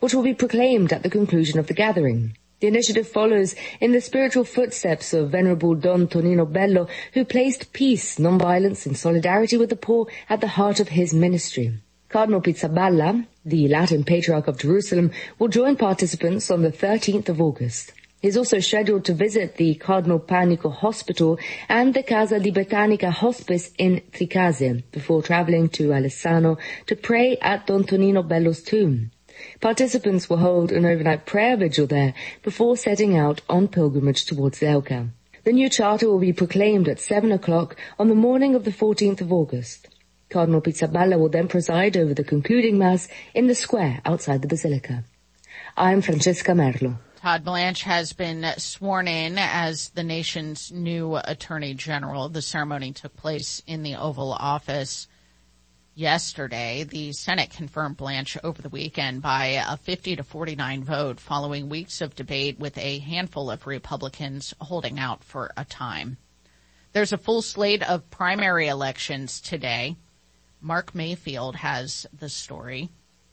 which will be proclaimed at the conclusion of the gathering. The initiative follows in the spiritual footsteps of Venerable Don Tonino Bello, who placed peace, non-violence and solidarity with the poor at the heart of his ministry. Cardinal Pizzaballa, the Latin Patriarch of Jerusalem, will join participants on the 13th of August. He is also scheduled to visit the Cardinal Panico Hospital and the Casa Libertanica Hospice in Tricase before traveling to Alessano to pray at Don Tonino Bello's tomb. Participants will hold an overnight prayer vigil there before setting out on pilgrimage towards Leuca. The new charter will be proclaimed at 7 o'clock on the morning of the 14th of August. Cardinal Pizzaballa will then preside over the concluding Mass in the square outside the Basilica. I'm Francesca Merlo. Todd Blanche has been sworn in as the nation's new Attorney General. The ceremony took place in the Oval Office yesterday. The Senate confirmed Blanche over the weekend by a 50-49 vote following weeks of debate with a handful of Republicans holding out for a time. There's a full slate of primary elections today. Mark Mayfield has the story.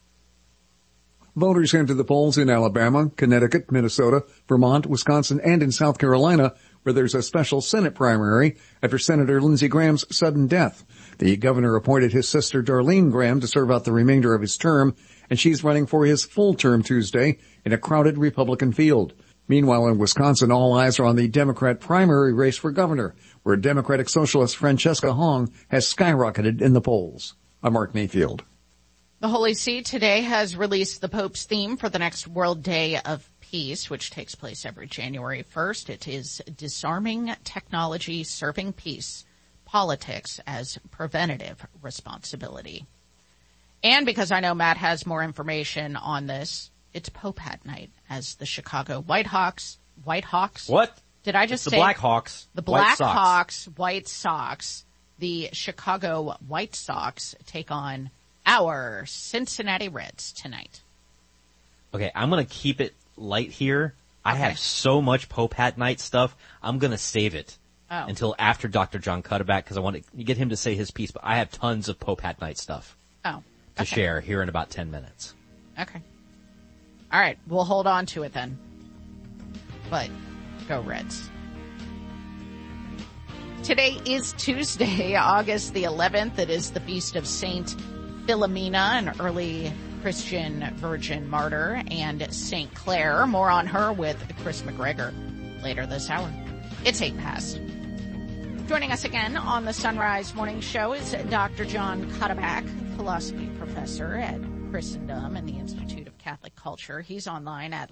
Voters head to the polls in Alabama, Connecticut, Minnesota, Vermont, Wisconsin, and in South Carolina, where there's a special Senate primary after Senator Lindsey Graham's sudden death. The governor appointed his sister Darlene Graham to serve out the remainder of his term, and she's running for his full term Tuesday in a crowded Republican field. Meanwhile, in Wisconsin, all eyes are on the Democrat primary race for governor, where Democratic Socialist Francesca Hong has skyrocketed in the polls. I'm Mark Mayfield. The Holy See today has released the Pope's theme for the next World Day of Peace, which takes place every January 1st. It is Disarming Technology, Serving Peace, Politics as Preventative Responsibility. And because I know Matt has more information on this, it's Pope Hat Night as the Chicago Whitehawks. What? Did I just it's say? The Blackhawks. The Blackhawks, White Sox. The Chicago White Sox take on our Cincinnati Reds tonight. Okay, I'm going to keep it light here. I have so much Pope Hat Night stuff. I'm going to save it until after Dr. John Cuddeback because I want to get him to say his piece. But I have tons of Pope Hat Night stuff to share here in about 10 minutes. Okay. All right. We'll hold on to it then. But go Reds. Today is Tuesday, August the 11th. It is the feast of Saint Philomena, an early Christian virgin martyr, and St. Clare. More on her with Chris McGregor later this hour. It's 8 past. Joining us again on the Sunrise Morning Show is Dr. John Cuddeback, philosophy professor at Christendom and the Institute of Catholic Culture. He's online at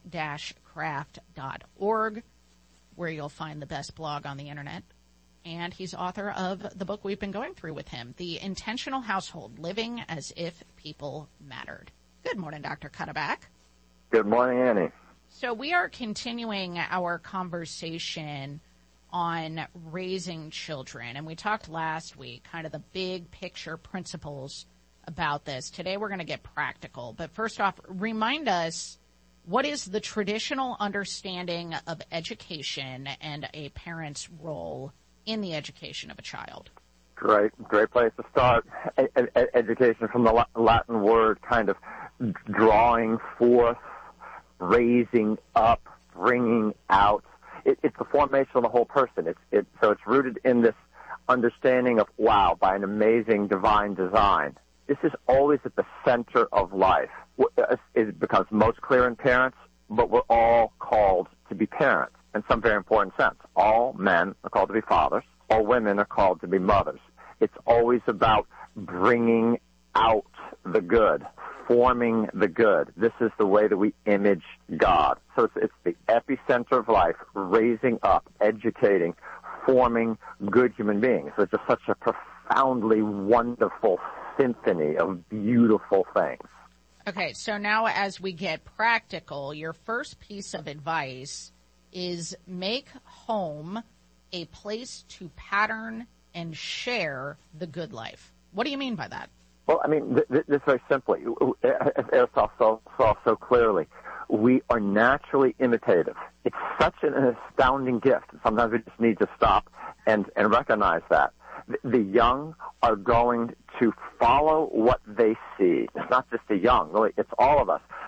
life-craft.org, where you'll find the best blog on the internet. And he's author of the book we've been going through with him, The Intentional Household, Living as If People Mattered. Good morning, Dr. Cuddeback. Good morning, Annie. So we are continuing our conversation on raising children, and we talked last week, kind of the big picture principles about this. Today we're going to get practical, but first off, remind us, what is the traditional understanding of education and a parent's role in the education of a child? Great place to start. Education from the Latin word kind of drawing forth, raising up, bringing out. It's the formation of the whole person. So it's rooted in this understanding of, wow, by an amazing divine design. This is always at the center of life. It becomes most clear in parents, but we're all called to be parents in some very important sense. All men are called to be fathers. All women are called to be mothers. It's always about bringing out the good, forming the good. This is the way that we image God. So it's the epicenter of life, raising up, educating, forming good human beings. It's just such a profoundly wonderful symphony of beautiful things. Okay, so now as we get practical, your first piece of advice is make home a place to pattern and share the good life. What do you mean by that? Well, I mean, this very simply, as Aristotle saw so clearly, we are naturally imitative. It's such an astounding gift. Sometimes we just need to stop and recognize that. The young are going to follow what they see. It's not just the young, really, it's all of us.